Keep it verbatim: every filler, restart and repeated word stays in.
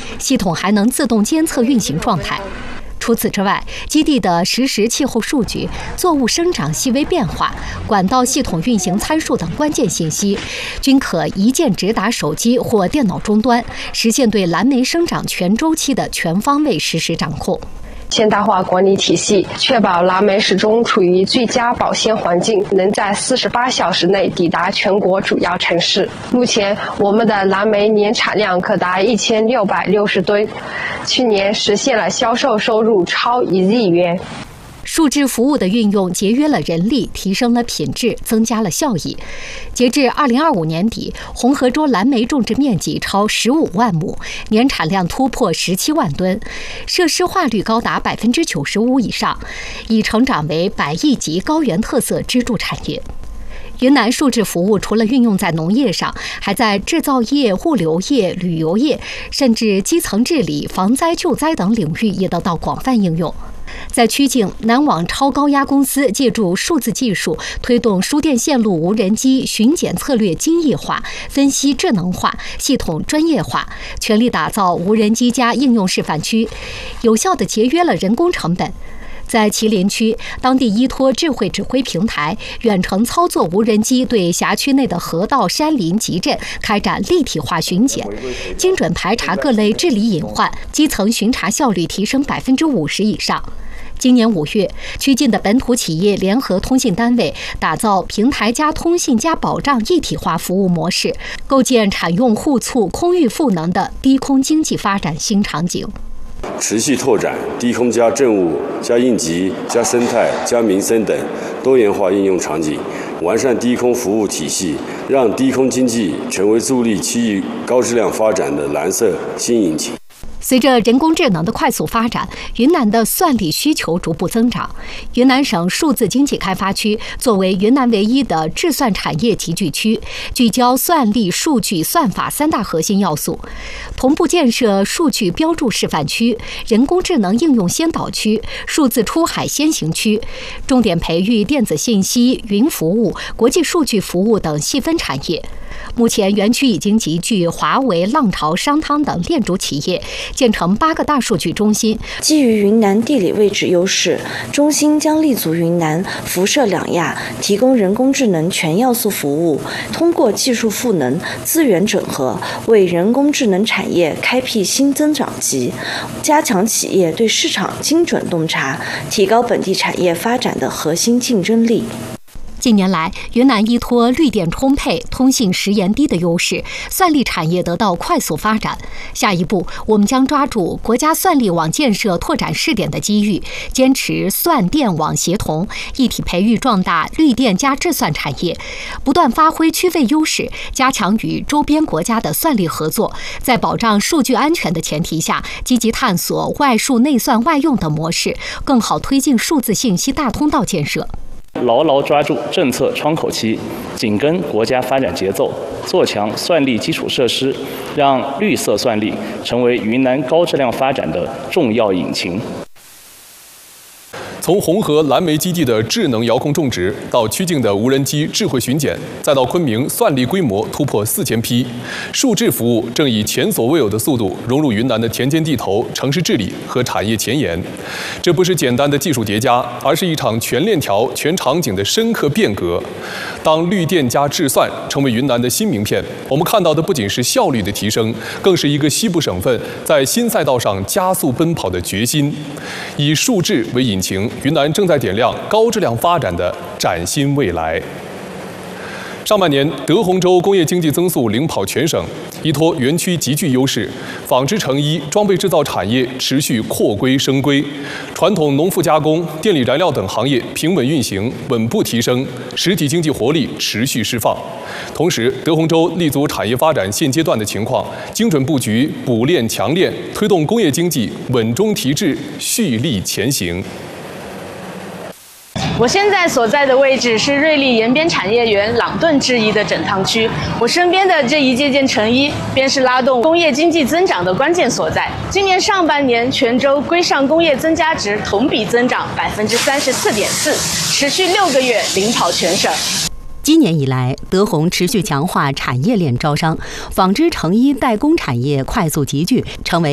系统还能自动监测运行状态。除此之外，基地的实时气候数据、作物生长细微变化、管道系统运行参数等关键信息，均可一键直达手机或电脑终端，实现对蓝莓生长全周期的全方位实时掌控。 现代化管理体系确保蓝莓始终处于最佳保鲜环境，能在四十八小时内抵达全国主要城市。目前，我们的蓝莓年产量可达一千六百六十吨，去年实现了销售收入超一亿元。 数字服务的运用节约了人力，提升了品质，增加了效益。截至二零二五年底，红河州蓝莓种植面积超十五万亩，年产量突破十七万吨，设施化率高达百分之九十五以上，已成长为百亿级高原特色支柱产业。云南数字服务除了运用在农业上，还在制造业、物流业、旅游业，甚至基层治理、防灾救灾等领域也得到广泛应用。在曲靖，南网超高压公司借助数字技术，推动输电线路无人机巡检策略精益化、分析智能化、系统专业化，全力打造无人机加应用示范区，有效地节约了人工成本。在麒麟区，当地依托智慧指挥平台，远程操作无人机对辖区内的河道、山林、集镇开展立体化巡检，精准排查各类治理隐患，基层巡查效率提升百分之五十以上。今年五月，曲靖的本土企业联合通信单位打造平台加通信加保障一体化服务模式，构建产用互促、空域赋能的低空经济发展新场景。 持续拓展低空加政务、加应急、加生态、加民生等多元化应用场景，完善低空服务体系，让低空经济成为助力区域高质量发展的蓝色新引擎。 随着人工智能的快速发展，云南的算力需求逐步增长。云南省数字经济开发区作为云南唯一的智算产业集聚区，聚焦算力、数据、算法三大核心要素，同步建设数据标注示范区、人工智能应用先导区、数字出海先行区，重点培育电子信息、云服务、国际数据服务等细分产业。目前，园区已经集聚华为、浪潮、商汤等链主企业，建成八个大数据中心。 基于云南地理位置优势，中心将立足云南，辐射两亚，提供人工智能全要素服务，通过技术赋能、资源整合，为人工智能产业开辟新增长极，加强企业对市场精准洞察，提高本地产业发展的核心竞争力。 近年来，云南依托绿电充沛、通信时延低的优势，算力产业得到快速发展。下一步，我们将抓住国家算力网建设拓展试点的机遇，坚持算电网协同，一体培育壮大绿电加智算产业，不断发挥区位优势，加强与周边国家的算力合作，在保障数据安全的前提下，积极探索外数内算外用等模式，更好推进数字信息大通道建设。 牢牢抓住政策窗口期，紧跟国家发展节奏，做强算力基础设施，让绿色算力成为云南高质量发展的重要引擎。 从红河蓝莓基地的智能遥控种植，到曲靖的无人机智慧巡检，再到昆明算力规模突破四千批，数智服务正以前所未有的速度融入云南的田间地头、城市治理和产业前沿。这不是简单的技术叠加，而是一场全链条、全场景的深刻变革。当绿电加智算成为云南的新名片，我们看到的不仅是效率的提升，更是一个西部省份在新赛道上加速奔跑的决心。以数智为引擎，云南正在点亮高质量发展的崭新未来。上半年，德宏州工业经济增速领跑全省，依托园区极具优势，纺织成衣、装备制造产业持续扩规升规，传统农副加工、电力燃料等行业平稳运行、稳步提升，实体经济活力持续释放。同时，德宏州立足产业发展现阶段的情况，精准布局补链强链，推动工业经济稳中提质、蓄力前行。 我现在所在的位置是瑞丽延边产业园朗顿制衣的整趟区，我身边的这一件件成衣，便是拉动工业经济增长的关键所在。今年上半年，全州规上工业增加值同比增长百分之三十四点四，持续六个月领跑全省。 今年以来，德宏持续强化产业链招商，纺织成衣代工产业快速集聚，成为